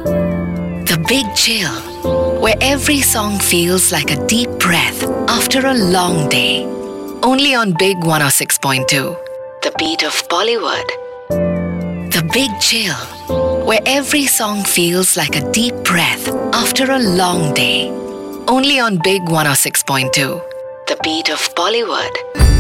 The Big Chill, where every song feels like a deep breath after a long day. Only on Big 106.2, the beat of Bollywood. The Big Chill, where every song feels like a deep breath after a long day. Only on Big 106.2, the beat of Bollywood.